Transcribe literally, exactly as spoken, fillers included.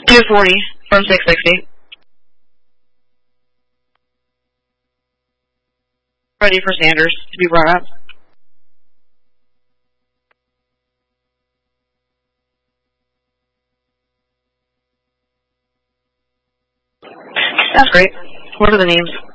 two forty from six sixty. Ready for Sanders to be brought up. That's great. What are the names?